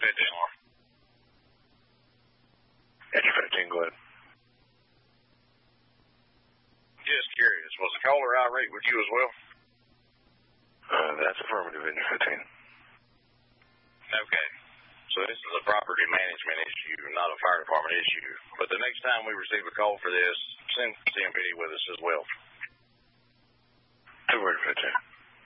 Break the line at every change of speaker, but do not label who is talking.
alarm.
Engine 15, go ahead.
Just curious, was the caller irate with you as well?
That's affirmative, Engine 15.
Okay. So this is a property management issue, not a fire department issue. But the next time we receive a call for this, send CMPD with us as well.
215.